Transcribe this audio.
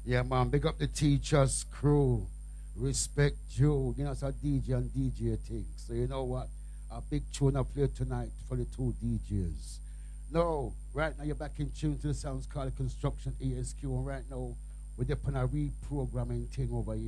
Yeah, man, big up the teachers crew. Respect you. You know, it's a DJ and DJ thing. So you know what? A big tune I played tonight for the two DJs. No, right now you're back in tune to the sounds called Construction ASQ. And right now we're up on a reprogramming thing over here.